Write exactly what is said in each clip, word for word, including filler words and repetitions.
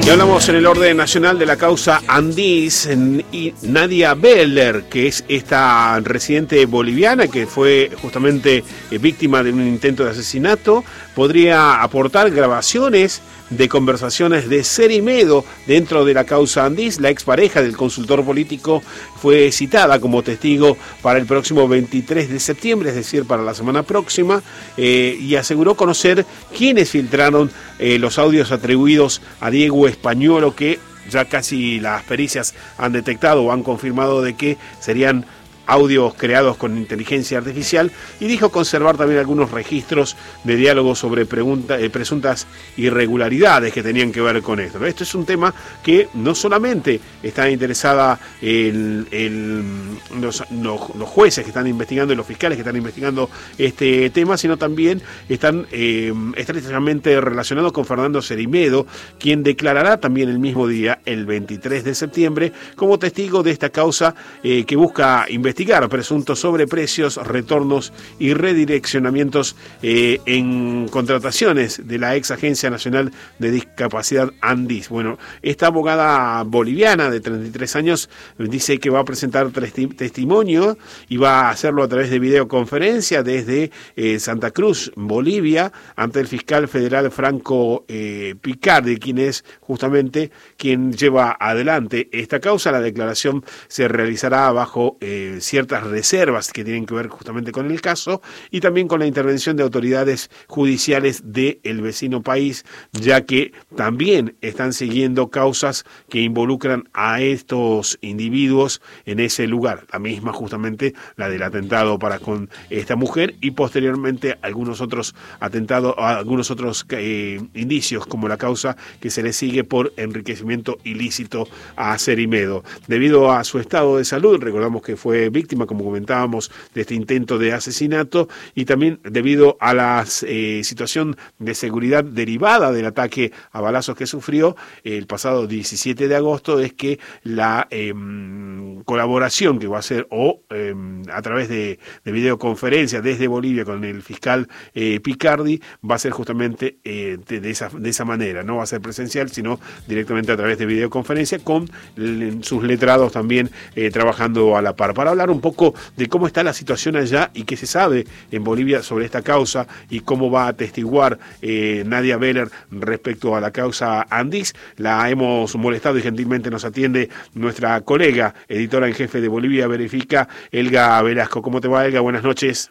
Y hablamos en el orden nacional de la causa Andis y Nadia Beller, que es esta residente boliviana que fue justamente víctima de un intento de asesinato. Podría aportar grabaciones de conversaciones de Cerimedo dentro de la causa Andis. La expareja del consultor político fue citada como testigo para el próximo veintitrés de septiembre, es decir, para la semana próxima, eh, y aseguró conocer quiénes filtraron eh, los audios atribuidos a Diego Españolo, que ya casi las pericias han detectado o han confirmado de que serían audios creados con inteligencia artificial, y dijo conservar también algunos registros de diálogos sobre pregunta, eh, presuntas irregularidades que tenían que ver con esto. Esto es un tema que no solamente está interesada el, el, los, los, los jueces que están investigando y los fiscales que están investigando este tema, sino también están eh, estrechamente relacionados con Fernando Cerimedo, quien declarará también el mismo día, el veintitrés de septiembre, como testigo de esta causa eh, que busca investigar investigar presuntos sobreprecios, retornos y redireccionamientos eh, en contrataciones de la ex Agencia Nacional de Discapacidad Andis. Bueno, esta abogada boliviana de treinta y tres años dice que va a presentar testi- testimonio y va a hacerlo a través de videoconferencia desde eh, Santa Cruz, Bolivia, ante el fiscal federal Franco eh, Picardi, quien es justamente quien lleva adelante esta causa. La declaración se realizará bajo eh, ciertas reservas que tienen que ver justamente con el caso y también con la intervención de autoridades judiciales del vecino país, ya que también están siguiendo causas que involucran a estos individuos en ese lugar. La misma justamente la del atentado para con esta mujer y posteriormente algunos otros atentados, algunos otros eh, indicios como la causa que se le sigue por enriquecimiento ilícito a Cerimedo. Debido a su estado de salud, recordamos que fue víctima, como comentábamos, de este intento de asesinato, y también debido a la eh, situación de seguridad derivada del ataque a balazos que sufrió el pasado diecisiete de agosto, es que la eh, colaboración que va a hacer o eh, a través de, de videoconferencia desde Bolivia con el fiscal eh, Picardi va a ser justamente eh, de, de, esa, de esa manera, no va a ser presencial, sino directamente a través de videoconferencia con l- sus letrados también eh, trabajando a la par. Para hablar un poco de cómo está la situación allá y qué se sabe en Bolivia sobre esta causa y cómo va a atestiguar eh, Nadia Beller respecto a la causa Andis, la hemos molestado y gentilmente nos atiende nuestra colega, editora en jefe de Bolivia Verifica, Elga Velasco. ¿Cómo te va, Elga? Buenas noches.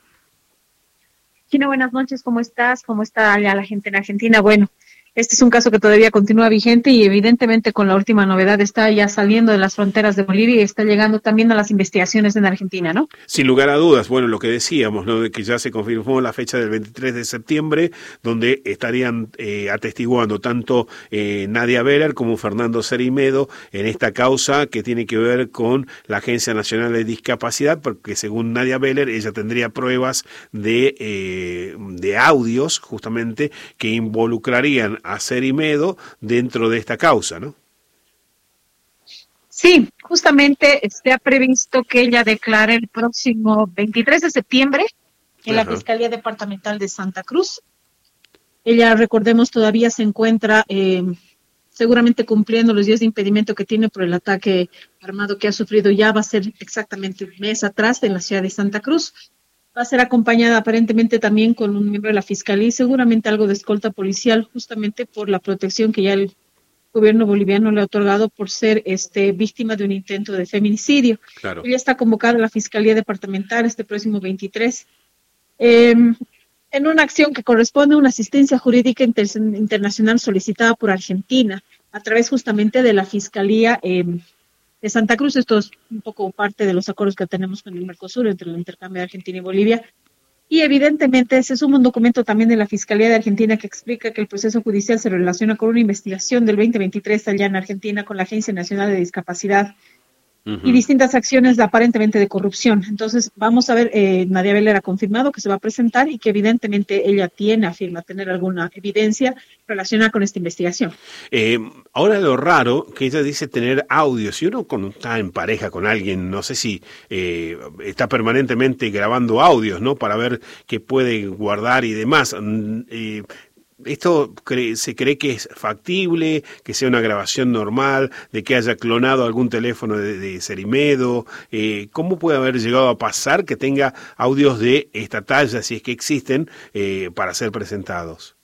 Gino, buenas noches. ¿Cómo estás? ¿Cómo está allá la gente en Argentina? Bueno, este es un caso que todavía continúa vigente y evidentemente con la última novedad está ya saliendo de las fronteras de Bolivia y está llegando también a las investigaciones en Argentina, ¿no? Sin lugar a dudas, bueno, lo que decíamos, ¿no? De que ya se confirmó la fecha del veintitrés de septiembre, donde estarían eh, atestiguando tanto eh, Nadia Beller como Fernando Cerimedo en esta causa que tiene que ver con la Agencia Nacional de Discapacidad, porque según Nadia Beller, ella tendría pruebas de, eh, de audios, justamente, que involucrarían a Cerimedo dentro de esta causa, ¿no? Sí, justamente está previsto que ella declare el próximo veintitrés de septiembre en Ajá. la Fiscalía Departamental de Santa Cruz. Ella, recordemos, todavía se encuentra eh, seguramente cumpliendo los días de impedimento que tiene por el ataque armado que ha sufrido. Ya va a ser exactamente un mes atrás en la ciudad de Santa Cruz. Va a ser acompañada aparentemente también con un miembro de la Fiscalía y seguramente algo de escolta policial, justamente por la protección que ya el gobierno boliviano le ha otorgado por ser este víctima de un intento de feminicidio. Claro. Ella está convocada a la Fiscalía Departamental este próximo veintitrés, eh, en una acción que corresponde a una asistencia jurídica inter internacional solicitada por Argentina, a través justamente de la Fiscalía eh, de Santa Cruz. Esto es un poco parte de los acuerdos que tenemos con el Mercosur entre el intercambio de Argentina y Bolivia. Y evidentemente se suma un documento también de la Fiscalía de Argentina que explica que el proceso judicial se relaciona con una investigación del veinte veintitrés allá en Argentina con la Agencia Nacional de Discapacidad uh-huh. y distintas acciones de, aparentemente de corrupción. Entonces vamos a ver, eh, Nadia Beller ha confirmado que se va a presentar y que evidentemente ella tiene, afirma tener alguna evidencia relacionada con esta investigación. Eh, ahora lo raro que ella dice tener audios. Si uno cuando está en pareja con alguien, no sé si eh, está permanentemente grabando audios, ¿no? Para ver qué puede guardar y demás. Eh, ¿Esto cree, se cree que es factible, que sea una grabación normal, de que haya clonado algún teléfono de, de Cerimedo? Eh, ¿Cómo puede haber llegado a pasar que tenga audios de esta talla, si es que existen, eh, para ser presentados?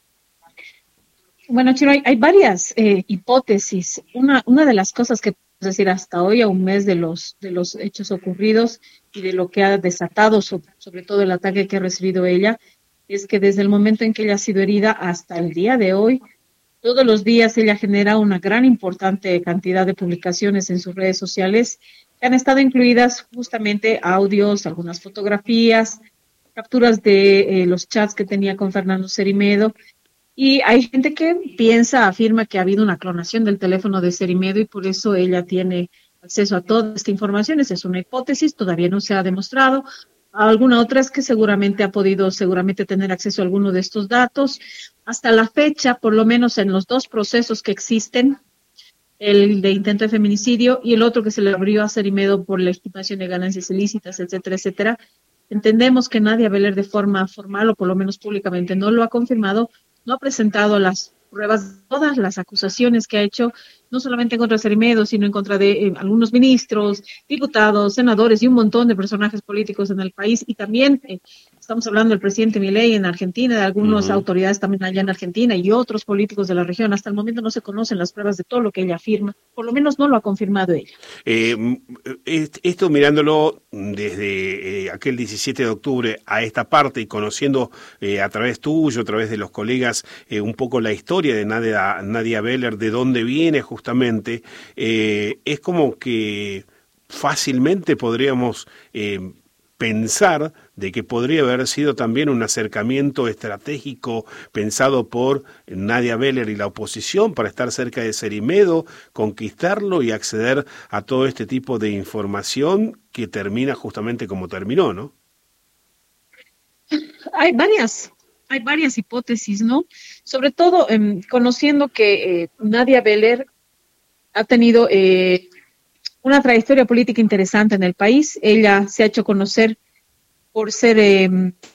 Bueno, Chino, hay, hay varias eh, hipótesis. Una, una de las cosas que podemos decir hasta hoy, a un mes de los, de los hechos ocurridos y de lo que ha desatado, sobre, sobre todo el ataque que ha recibido ella, es que desde el momento en que ella ha sido herida hasta el día de hoy, todos los días ella genera una gran importante cantidad de publicaciones en sus redes sociales que han estado incluidas justamente audios, algunas fotografías, capturas de eh, los chats que tenía con Fernando Cerimedo. Y hay gente que piensa, afirma que ha habido una clonación del teléfono de Cerimedo y por eso ella tiene acceso a toda esta información. Esa es una hipótesis, todavía no se ha demostrado. Alguna otra es que seguramente ha podido seguramente tener acceso a alguno de estos datos. Hasta la fecha, por lo menos en los dos procesos que existen, el de intento de feminicidio y el otro que se le abrió a Cerimedo por legitimación de ganancias ilícitas, etcétera, etcétera, entendemos que Nadia Beler de forma formal o por lo menos públicamente no lo ha confirmado, no ha presentado las pruebas de todas las acusaciones que ha hecho, no solamente en contra de Cerimedo, sino en contra de eh, algunos ministros, diputados, senadores y un montón de personajes políticos en el país. Y también eh, estamos hablando del presidente Milei en Argentina, de algunas uh-huh. autoridades también allá en Argentina y otros políticos de la región. Hasta el momento no se conocen las pruebas de todo lo que ella afirma, por lo menos no lo ha confirmado ella. Eh, esto mirándolo desde eh, aquel diecisiete de octubre a esta parte y conociendo eh, a través tuyo, a través de los colegas, eh, un poco la historia de Nadia, Nadia Beler, de dónde viene justamente, eh, es como que fácilmente podríamos eh, pensar de que podría haber sido también un acercamiento estratégico pensado por Nadia Beler y la oposición para estar cerca de Cerimedo, conquistarlo y acceder a todo este tipo de información que termina justamente como terminó, ¿no? Hay varias, hay varias hipótesis, ¿no? Sobre todo eh, conociendo que eh, Nadia Beler ha tenido eh, una trayectoria política interesante en el país. Ella se ha hecho conocer por ser eh,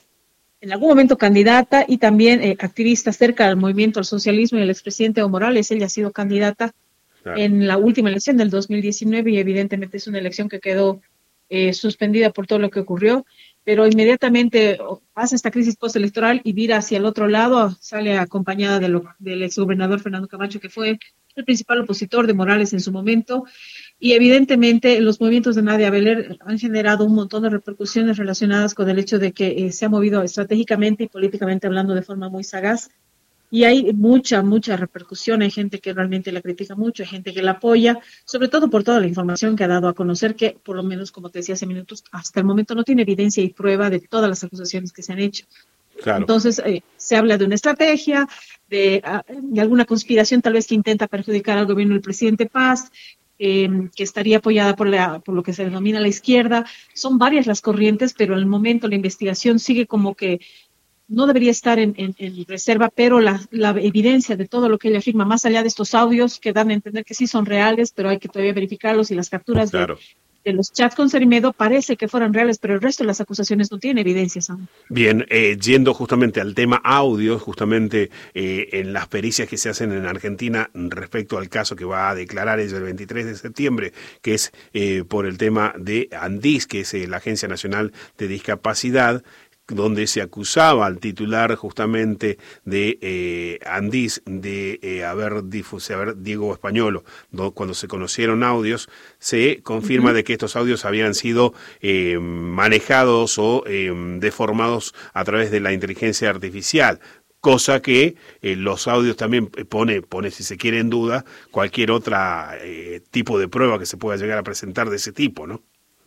en algún momento candidata y también eh, activista cerca del movimiento al socialismo y el expresidente Evo Morales. Ella ha sido candidata claro. en la última elección del dos mil diecinueve y evidentemente es una elección que quedó eh, suspendida por todo lo que ocurrió, pero inmediatamente pasa esta crisis postelectoral y vira hacia el otro lado, sale acompañada de lo, del exgobernador Fernando Camacho, que fue el principal opositor de Morales en su momento. Y evidentemente los movimientos de Nadia Beler han generado un montón de repercusiones relacionadas con el hecho de que eh, se ha movido estratégicamente y políticamente hablando de forma muy sagaz. Y hay mucha, mucha repercusión. Hay gente que realmente la critica mucho, hay gente que la apoya, sobre todo por toda la información que ha dado a conocer, que por lo menos, como te decía hace minutos, hasta el momento no tiene evidencia y prueba de todas las acusaciones que se han hecho. Claro. Entonces, eh, se habla de una estrategia, de, de alguna conspiración tal vez que intenta perjudicar al gobierno del presidente Paz, Eh, que estaría apoyada por, la, por lo que se denomina la izquierda. Son varias las corrientes, pero en el momento la investigación sigue como que no debería estar en, en, en reserva, pero la, la evidencia de todo lo que ella afirma, más allá de estos audios que dan a entender que sí son reales, pero hay que todavía verificarlos, y las capturas claro. de, de los chats con Cerimedo parece que fueran reales, pero el resto de las acusaciones no tienen evidencias aún. Bien, eh, yendo justamente al tema audio, justamente eh, en las pericias que se hacen en Argentina respecto al caso que va a declarar ella el veintitrés de septiembre, que es eh, por el tema de ANDIS, que es eh, la Agencia Nacional de Discapacidad, donde se acusaba al titular justamente de eh, ANDIS de eh, haber difuso, haber Diego Españolo, do, cuando se conocieron audios, se confirma uh-huh. de que estos audios habían sido eh, manejados o eh, deformados a través de la inteligencia artificial. Cosa que eh, los audios también pone, pone, si se quiere en duda, cualquier otro eh, tipo de prueba que se pueda llegar a presentar de ese tipo, ¿no?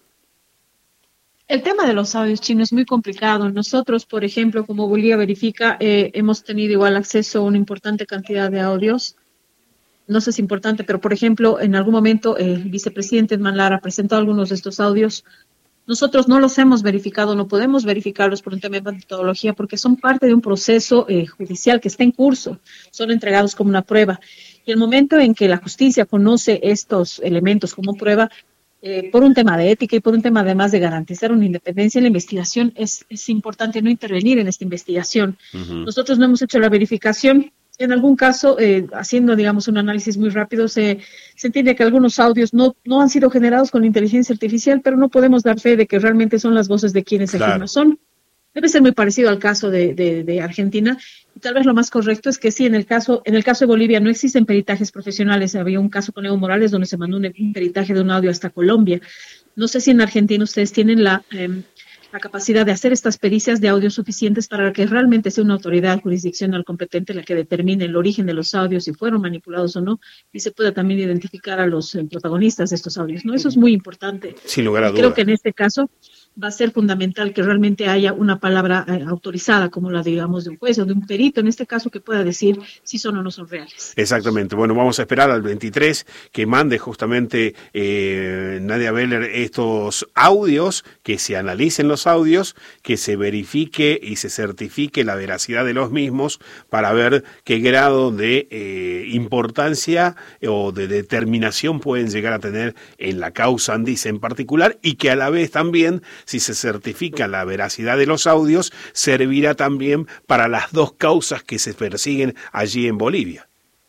El tema de los audios chinos es muy complicado. Nosotros, por ejemplo, como Bolivia verifica, eh, hemos tenido igual acceso a una importante cantidad de audios. No sé si es importante, pero por ejemplo, en algún momento eh, el vicepresidente Edman Lara presentó algunos de estos audios. Nosotros no los hemos verificado, no podemos verificarlos por un tema de metodología, porque son parte de un proceso eh, judicial que está en curso, son entregados como una prueba. Y el momento en que la justicia conoce estos elementos como prueba, eh, por un tema de ética y por un tema además de garantizar una independencia en la investigación, es, es importante no intervenir en esta investigación. Uh-huh. Nosotros no hemos hecho la verificación. En algún caso, eh, haciendo, digamos, un análisis muy rápido, se, se entiende que algunos audios no, no han sido generados con inteligencia artificial, pero no podemos dar fe de que realmente son las voces de quienes claro. afirman son. Debe ser muy parecido al caso de, de, de Argentina, y tal vez lo más correcto es que sí, en el caso en el caso de Bolivia no existen peritajes profesionales. Había un caso con Evo Morales donde se mandó un, un peritaje de un audio hasta Colombia. No sé si en Argentina ustedes tienen la, eh, la capacidad de hacer estas pericias de audio suficientes para que realmente sea una autoridad jurisdiccional competente la que determine el origen de los audios, si fueron manipulados o no, y se pueda también identificar a los eh, protagonistas de estos audios, ¿no? Eso es muy importante. Sin lugar a dudas. Creo que en este caso va a ser fundamental que realmente haya una palabra eh, autorizada, como la, digamos, de un juez o de un perito, en este caso, que pueda decir si son o no son reales. Exactamente. Bueno, vamos a esperar al veintitrés que mande justamente eh, Nadia Beller estos audios, que se analicen los audios, que se verifique y se certifique la veracidad de los mismos para ver qué grado de eh, importancia o de determinación pueden llegar a tener en la causa Andís en particular, y que a la vez también, si se certifica la veracidad de los audios, servirá también para las dos causas que se persiguen allí en Bolivia.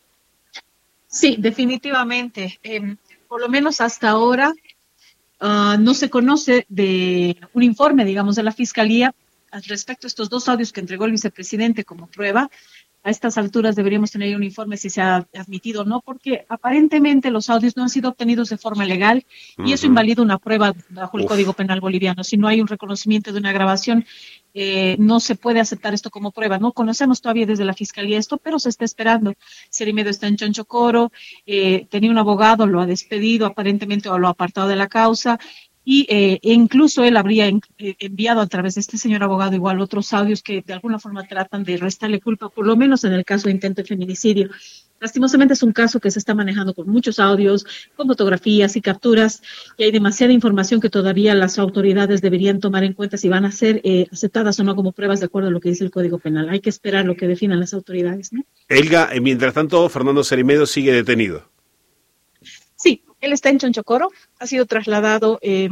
Sí, definitivamente. Eh, por lo menos hasta ahora uh, no se conoce de un informe, digamos, de la Fiscalía al respecto a estos dos audios que entregó el vicepresidente como prueba. A estas alturas deberíamos tener un informe si se ha admitido o no, porque aparentemente los audios no han sido obtenidos de forma legal y uh-huh. eso invalida una prueba bajo el Uf. Código Penal boliviano. Si no hay un reconocimiento de una grabación, eh, no se puede aceptar esto como prueba. No conocemos todavía desde la Fiscalía esto, pero se está esperando. Cerimedo está en Chonchocoro, eh, tenía un abogado, lo ha despedido aparentemente o lo ha apartado de la causa. Y eh, incluso él habría en, eh, enviado a través de este señor abogado igual otros audios que de alguna forma tratan de restarle culpa, por lo menos en el caso de intento de feminicidio. Lastimosamente es un caso que se está manejando con muchos audios, con fotografías y capturas, y hay demasiada información que todavía las autoridades deberían tomar en cuenta si van a ser eh, aceptadas o no como pruebas de acuerdo a lo que dice el Código Penal. Hay que esperar lo que definan las autoridades, ¿no? Elga, mientras tanto, Fernando Cerimedo sigue detenido. Sí, él está en Chonchocoro, ha sido trasladado, eh,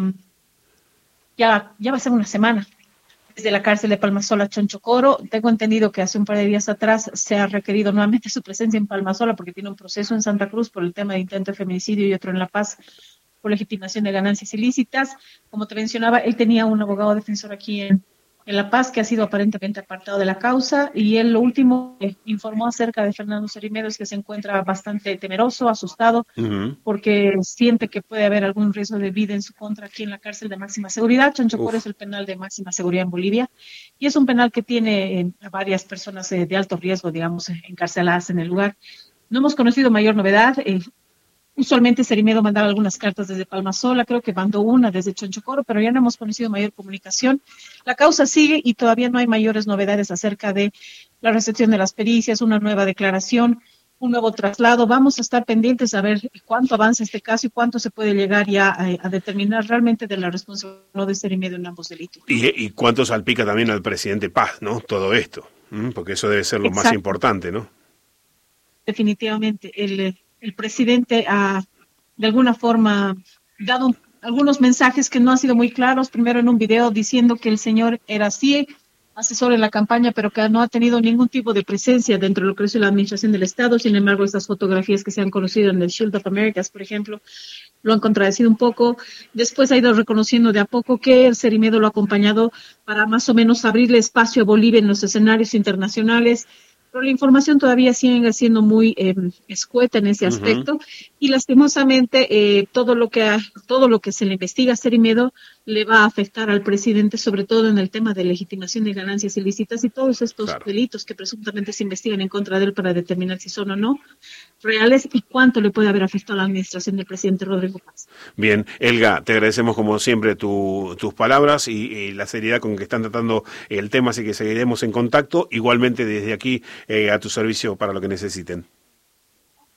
ya, ya va a ser una semana, desde la cárcel de Palmasola a Chonchocoro. Tengo entendido que hace un par de días atrás se ha requerido nuevamente su presencia en Palmasola porque tiene un proceso en Santa Cruz por el tema de intento de feminicidio y otro en La Paz por legitimación de ganancias ilícitas. Como te mencionaba, él tenía un abogado defensor aquí en, en La Paz que ha sido aparentemente apartado de la causa, y él lo último que informó acerca de Fernando Cerimedo es que se encuentra bastante temeroso, asustado, uh-huh. porque siente que puede haber algún riesgo de vida en su contra aquí en la cárcel de máxima seguridad. Chonchocoro es el penal de máxima seguridad en Bolivia y es un penal que tiene eh, a varias personas eh, de alto riesgo, digamos, encarceladas en el lugar. No hemos conocido mayor novedad. Eh, Usualmente Cerimedo mandaba algunas cartas desde Palmasola, creo que mandó una desde Chonchocoro, pero ya no hemos conocido mayor comunicación. La causa sigue y todavía no hay mayores novedades acerca de la recepción de las pericias, una nueva declaración, un nuevo traslado. Vamos a estar pendientes a ver cuánto avanza este caso y cuánto se puede llegar ya a, a determinar realmente de la responsabilidad de Cerimedo en ambos delitos. Y, y cuánto salpica también al presidente Paz, ¿no? Todo esto, ¿Mm? Porque eso debe ser lo Exacto. más importante, ¿no? Definitivamente. El, el presidente ha, de alguna forma, dado un, algunos mensajes que no han sido muy claros. Primero en un video diciendo que el señor era así, asesor en la campaña, pero que no ha tenido ningún tipo de presencia dentro de lo que es la administración del Estado. Sin embargo, estas fotografías que se han conocido en el Shield of Americas, por ejemplo, lo han contradecido un poco. Después ha ido reconociendo de a poco que el Cerimedo lo ha acompañado para más o menos abrirle espacio a Bolivia en los escenarios internacionales. Pero la información todavía sigue siendo muy eh, escueta en ese aspecto, uh-huh. y lastimosamente eh, todo lo que ha, todo lo que se le investiga a Cerimedo le va a afectar al presidente, sobre todo en el tema de legitimación de ganancias ilícitas y todos estos claro. delitos que presuntamente se investigan en contra de él para determinar si son o no reales y cuánto le puede haber afectado a la administración del presidente Rodrigo Paz. Bien, Elga, te agradecemos como siempre tu, tus palabras y, y la seriedad con que están tratando el tema, así que seguiremos en contacto, igualmente desde aquí eh, a tu servicio para lo que necesiten.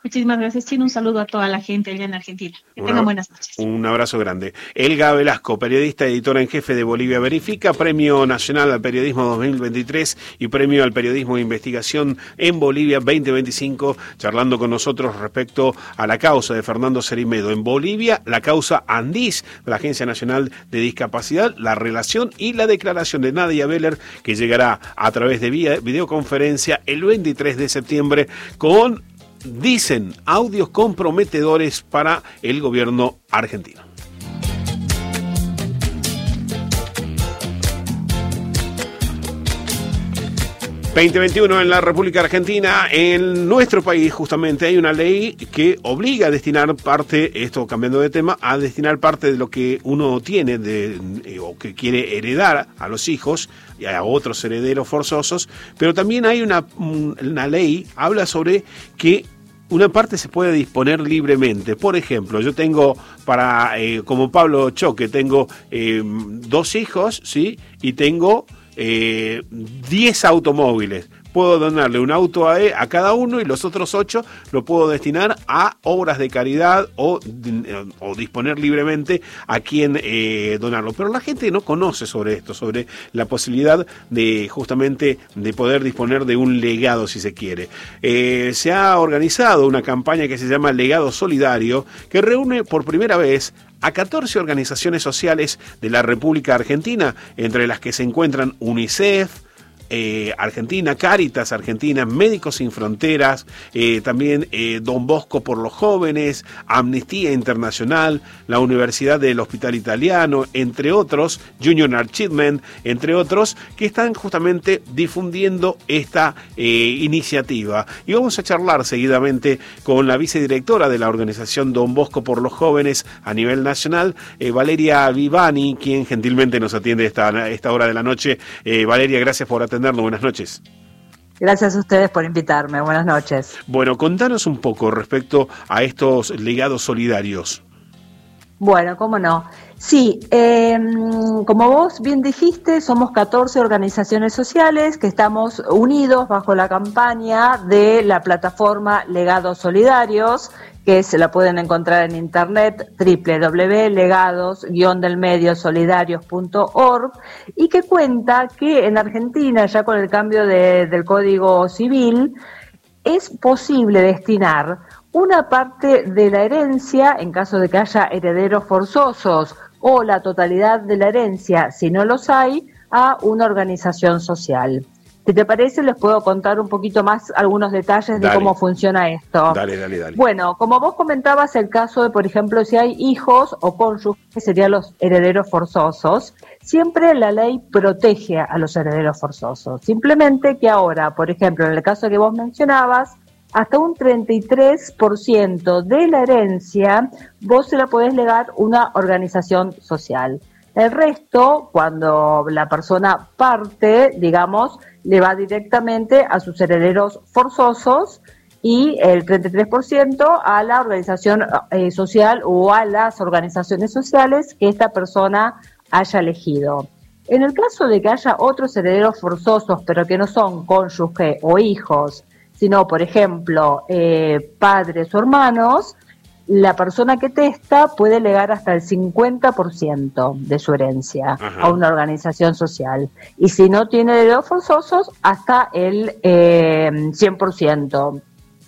Muchísimas gracias, Chino. Un saludo a toda la gente allá en Argentina. Que Una, tengan buenas noches. Un abrazo grande. Elga Velasco, periodista, editora en jefe de Bolivia Verifica, Premio Nacional al Periodismo dos mil veintitrés y Premio al Periodismo de Investigación en Bolivia veinte veinticinco, charlando con nosotros respecto a la causa de Fernando Cerimedo en Bolivia, la causa Andís, de la Agencia Nacional de Discapacidad, la relación y la declaración de Nadia Beller, que llegará a través de vía videoconferencia el veintitrés de septiembre con, dicen, audios comprometedores para el gobierno argentino. veinte veintiuno en la República Argentina. En nuestro país justamente hay una ley que obliga a destinar parte, esto cambiando de tema, a destinar parte de lo que uno tiene de, eh, o que quiere heredar a los hijos y a otros herederos forzosos, pero también hay una, una ley, habla sobre que una parte se puede disponer libremente. Por ejemplo, yo tengo para, eh, como Pablo Choque, tengo eh, dos hijos, ¿sí? Y tengo Eh, diez automóviles. Puedo donarle un auto a, a cada uno y los otros ocho lo puedo destinar a obras de caridad o, o disponer libremente a quien eh, donarlo. Pero la gente no conoce sobre esto, sobre la posibilidad de justamente de poder disponer de un legado, si se quiere. Eh, se ha organizado una campaña que se llama Legado Solidario, que reúne por primera vez a catorce organizaciones sociales de la República Argentina, entre las que se encuentran UNICEF, Eh, Argentina, Cáritas Argentina, Médicos Sin Fronteras, eh, también eh, Don Bosco por los Jóvenes, Amnistía Internacional, la Universidad del Hospital Italiano, entre otros, Union Achievement, entre otros, que están justamente difundiendo esta eh, iniciativa. Y vamos a charlar seguidamente con la vicedirectora de la organización Don Bosco por los Jóvenes a nivel nacional, eh, Valeria Vivani, quien gentilmente nos atiende esta, esta hora de la noche. Eh, Valeria, gracias por atendernos. Buenas noches. Gracias a ustedes por invitarme. Buenas noches. Bueno, contanos un poco respecto a estos legados solidarios. Bueno, cómo no. Sí, eh, como vos bien dijiste, somos catorce organizaciones sociales que estamos unidos bajo la campaña de la plataforma Legados Solidarios, que se la pueden encontrar en internet, doble u doble u doble u punto legados guion del medio solidarios punto org, y que cuenta que en Argentina, ya con el cambio de, del Código Civil, es posible destinar una parte de la herencia, en caso de que haya herederos forzosos, o la totalidad de la herencia, si no los hay, a una organización social. Si te parece, les puedo contar un poquito más algunos detalles de dale. cómo funciona esto. Dale, dale, dale. Bueno, como vos comentabas, el caso de, por ejemplo, si hay hijos o cónyuges, que serían los herederos forzosos, siempre la ley protege a los herederos forzosos. Simplemente que ahora, por ejemplo, en el caso que vos mencionabas, hasta un treinta y tres por ciento de la herencia vos se la podés legar una organización social. El resto, cuando la persona parte, digamos, le va directamente a sus herederos forzosos y el treinta y tres por ciento a la organización eh, social o a las organizaciones sociales que esta persona haya elegido. En el caso de que haya otros herederos forzosos, pero que no son cónyuge o hijos, sino, por ejemplo, eh, padres o hermanos, la persona que testa puede legar hasta el cincuenta por ciento de su herencia Ajá. a una organización social. Y si no tiene herederos forzosos, hasta el eh, cien por ciento.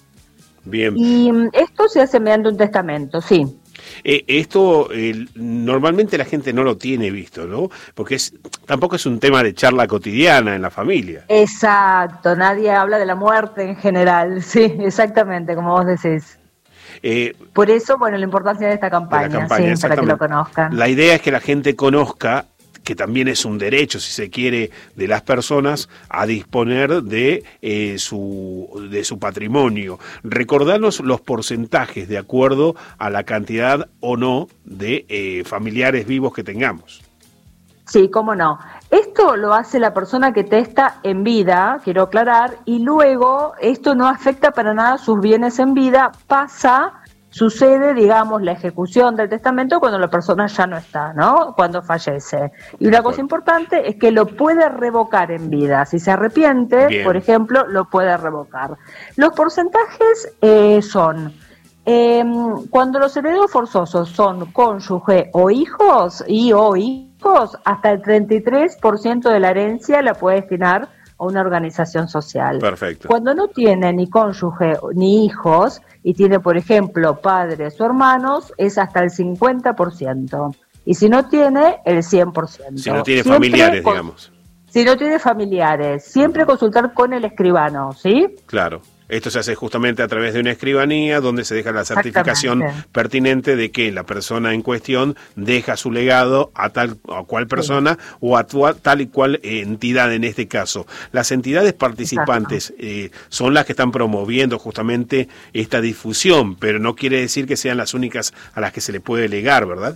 Bien. Y esto se hace mediante un testamento, sí. Eh, esto eh, normalmente la gente no lo tiene visto, ¿no? Porque es, tampoco es un tema de charla cotidiana en la familia. Exacto, nadie habla de la muerte en general, sí, exactamente, como vos decís. Eh, Por eso, bueno, la importancia de esta campaña, de campaña sí, para que lo conozcan. La idea es que la gente conozca que también es un derecho, si se quiere, de las personas a disponer de, eh, su, de su patrimonio. Recordanos los porcentajes de acuerdo a la cantidad o no de eh, familiares vivos que tengamos. Sí, cómo no. Esto lo hace la persona que testa en vida, quiero aclarar, y luego esto no afecta para nada sus bienes en vida, pasa sucede, digamos, la ejecución del testamento cuando la persona ya no está, ¿no? Cuando fallece. Y una cosa importante es que lo puede revocar en vida. Si se arrepiente, Bien. por ejemplo, lo puede revocar. Los porcentajes eh, son... Eh, cuando los herederos forzosos son cónyuge o hijos y o hijos, hasta el treinta y tres por ciento de la herencia la puede destinar a una organización social. Perfecto. Cuando no tiene ni cónyuge ni hijos y tiene, por ejemplo, padres o hermanos, es hasta el cincuenta por ciento. Y si no tiene, el cien por ciento. Si no tiene Siempre familiares, con, digamos. Si no tiene familiares, siempre uh-huh. consultar con el escribano, ¿sí? Claro. Esto se hace justamente a través de una escribanía donde se deja la certificación pertinente de que la persona en cuestión deja su legado a tal o cual persona sí. o a tu, tal y cual entidad en este caso. Las entidades participantes eh, son las que están promoviendo justamente esta difusión, pero no quiere decir que sean las únicas a las que se le puede legar, ¿verdad?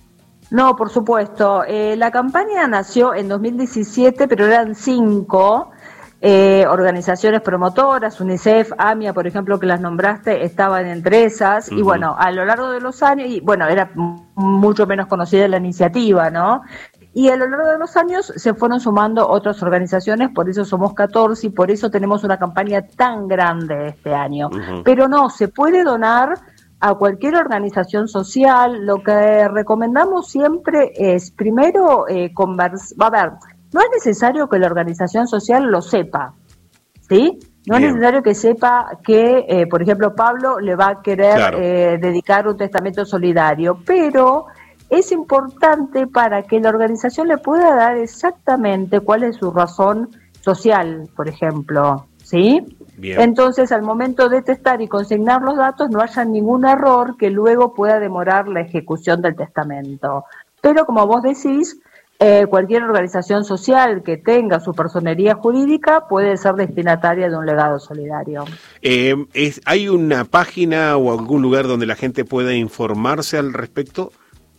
No, por supuesto. Eh, la campaña nació en dos mil diecisiete, pero eran cinco... Eh, organizaciones promotoras, UNICEF, AMIA, por ejemplo, que las nombraste, estaban entre esas, uh-huh. y bueno, a lo largo de los años, y bueno, era m- mucho menos conocida la iniciativa, ¿no? Y a lo largo de los años se fueron sumando otras organizaciones, por eso somos catorce y por eso tenemos una campaña tan grande este año. Uh-huh. Pero no, se puede donar a cualquier organización social. Lo que recomendamos siempre es, primero, eh, conversar, va a ver, no es necesario que la organización social lo sepa, ¿sí? No Bien. Es necesario que sepa que, eh, por ejemplo, Pablo le va a querer claro. eh, dedicar un testamento solidario, pero es importante para que la organización le pueda dar exactamente cuál es su razón social, por ejemplo, ¿sí? Bien. Entonces, al momento de testar y consignar los datos, no haya ningún error que luego pueda demorar la ejecución del testamento. Pero, como vos decís, Eh, cualquier organización social que tenga su personería jurídica puede ser destinataria de un legado solidario. Eh, es, ¿Hay una página o algún lugar donde la gente pueda informarse al respecto?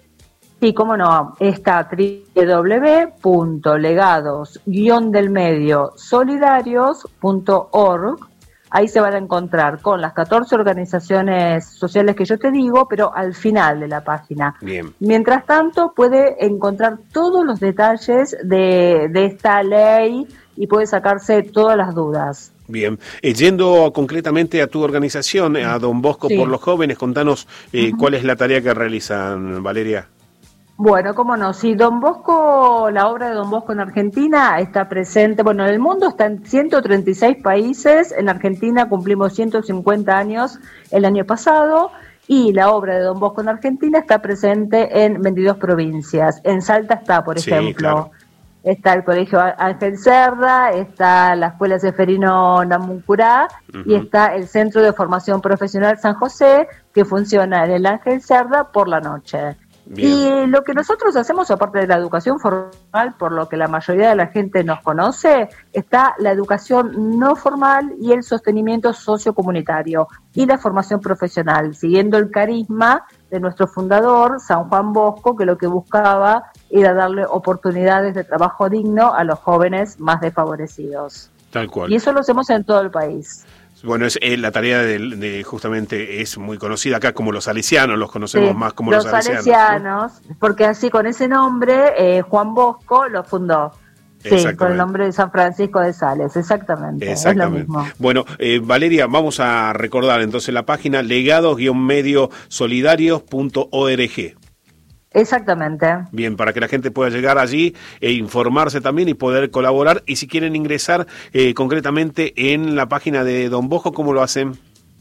Sí, cómo no. Está doble u doble u doble u punto legados guión del medio solidarios punto org. Ahí se van a encontrar con las catorce organizaciones sociales que yo te digo, pero al final de la página. Bien. Mientras tanto, puede encontrar todos los detalles de, de esta ley y puede sacarse todas las dudas. Bien, eh, yendo concretamente a tu organización, a Don Bosco sí. por los Jóvenes, contanos eh, uh-huh. cuál es la tarea que realizan, Valeria. Bueno, cómo no, si Don Bosco, la obra de Don Bosco en Argentina está presente, bueno, en el mundo está en ciento treinta y seis países, en Argentina cumplimos ciento cincuenta años el año pasado, y la obra de Don Bosco en Argentina está presente en veintidós provincias. En Salta está, por ejemplo, sí, claro. está el Colegio Ángel Cerda, está la Escuela Ceferino Namuncurá, uh-huh. y está el Centro de Formación Profesional San José, que funciona en el Ángel Cerda por la noche. Bien. Y lo que nosotros hacemos, aparte de la educación formal, por lo que la mayoría de la gente nos conoce, está la educación no formal y el sostenimiento sociocomunitario y la formación profesional, siguiendo el carisma de nuestro fundador, San Juan Bosco, que lo que buscaba era darle oportunidades de trabajo digno a los jóvenes más desfavorecidos. Tal cual. Y eso lo hacemos en todo el país. Bueno, es eh, la tarea de, de justamente es muy conocida acá como los salesianos, los conocemos sí, más como los, los salesianos. Los salesianos, ¿no? Porque así con ese nombre eh, Juan Bosco lo fundó. Sí, con el nombre de San Francisco de Sales, exactamente. Exactamente. Es lo mismo. Bueno, eh, Valeria, vamos a recordar entonces la página legados guión medio solidarios punto org. Exactamente. Bien, para que la gente pueda llegar allí e informarse también y poder colaborar. Y si quieren ingresar eh, concretamente en la página de Don Bosco, ¿cómo lo hacen?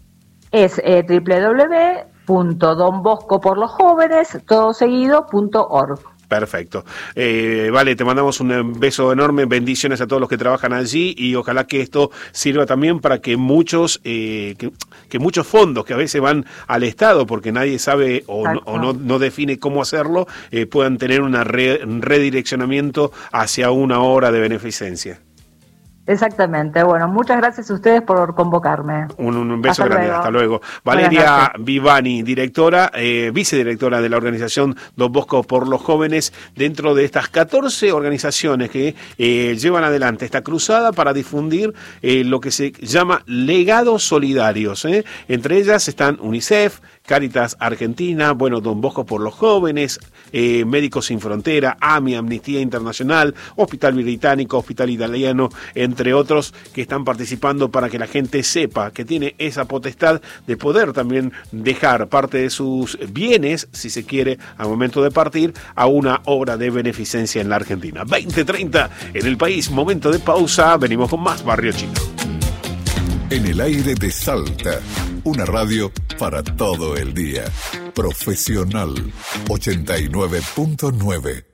Es eh, doble u doble u doble u punto don bosco por los jóvenes, todo seguido, punto org. Perfecto. Eh, vale, te mandamos un beso enorme, bendiciones a todos los que trabajan allí y ojalá que esto sirva también para que muchos eh, que, que muchos fondos que a veces van al Estado porque nadie sabe o, no, o no, no define cómo hacerlo, eh, puedan tener una re, un redireccionamiento hacia una obra de beneficencia. Exactamente. Bueno, muchas gracias a ustedes por convocarme. Un, un beso hasta grande, luego. hasta luego. Valeria Vivani, directora, eh, vicedirectora de la organización Don Bosco por los Jóvenes, dentro de estas catorce organizaciones que eh, llevan adelante esta cruzada para difundir eh, lo que se llama legados solidarios. ¿eh? Entre ellas están UNICEF, Cáritas Argentina, bueno, Don Bosco por los Jóvenes, eh, Médicos Sin Frontera, A M I, Amnistía Internacional, Hospital Británico, Hospital Italiano, entre otros, que están participando para que la gente sepa que tiene esa potestad de poder también dejar parte de sus bienes, si se quiere, al momento de partir, a una obra de beneficencia en la Argentina. veinte treinta en el país, momento de pausa, venimos con más Barrio Chino. En el aire de Salta, una radio para todo el día. Profesional ochenta y nueve punto nueve.